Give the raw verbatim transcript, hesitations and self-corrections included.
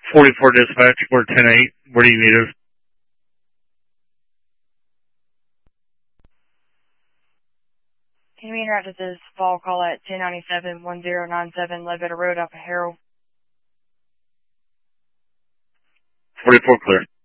forty-four dispatch, we're ten eight. Where do you need us? Can you interrupt? This is fall call at ten ninety-seven, one zero nine seven Ledbetter Road, Alpha Harrell. forty-four clear.